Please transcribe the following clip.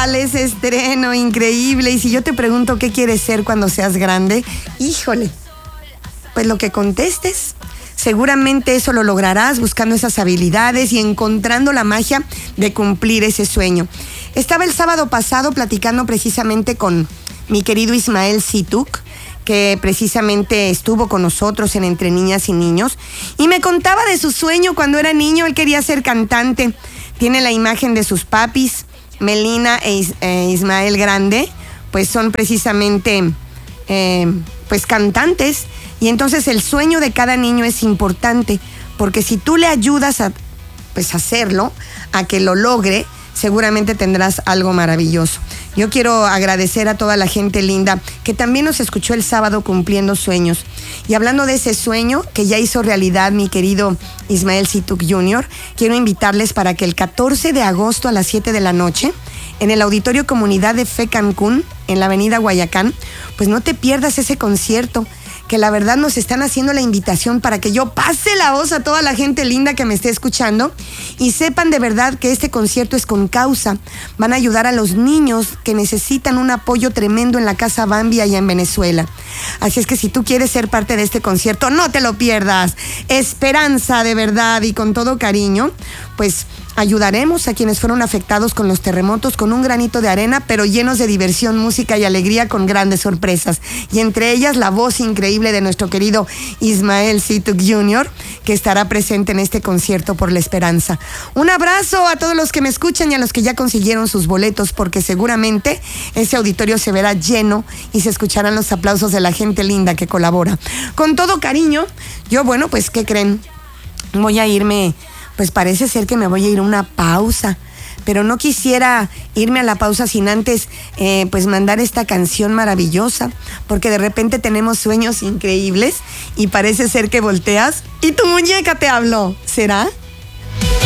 tal ese estreno? Increíble. Y si yo te pregunto qué quieres ser cuando seas grande, híjole, pues lo que contestes. Seguramente eso lo lograrás buscando esas habilidades y encontrando la magia de cumplir ese sueño. Estaba el sábado pasado platicando precisamente con mi querido Ismael Situk, que precisamente estuvo con nosotros en Entre Niñas y Niños, y me contaba de su sueño cuando era niño. Él quería ser cantante. Tiene la imagen de sus papis, Melina e Ismael Grande, pues son precisamente pues cantantes. Y entonces el sueño de cada niño es importante, porque si tú le ayudas a pues hacerlo, a que lo logre, seguramente tendrás algo maravilloso. Yo quiero agradecer a toda la gente linda que también nos escuchó el sábado cumpliendo sueños. Y hablando de ese sueño que ya hizo realidad mi querido Ismael Situk Jr., quiero invitarles para que el 14 de agosto a las 7 de la noche, en el Auditorio Comunidad de Fe Cancún, en la avenida Guayacán, pues no te pierdas ese concierto, que la verdad nos están haciendo la invitación para que yo pase la voz a toda la gente linda que me esté escuchando y sepan de verdad que este concierto es con causa. Van a ayudar a los niños que necesitan un apoyo tremendo en la Casa Bambi allá en Venezuela. Así es que si tú quieres ser parte de este concierto, no te lo pierdas. Esperanza de verdad y con todo cariño, pues ayudaremos a quienes fueron afectados con los terremotos con un granito de arena, pero llenos de diversión, música y alegría con grandes sorpresas. Y entre ellas la voz increíble de nuestro querido Ismael Situk Jr., que estará presente en este concierto por la esperanza. Un abrazo a todos los que me escuchan y a los que ya consiguieron sus boletos, porque seguramente ese auditorio se verá lleno y se escucharán los aplausos de la gente linda que colabora. Con todo cariño, yo, bueno, pues, ¿qué creen? Voy a irme... Pues parece ser que me voy a ir a una pausa, pero no quisiera irme a la pausa sin antes pues mandar esta canción maravillosa, porque de repente tenemos sueños increíbles y parece ser que volteas y tu muñeca te habló. ¿Será?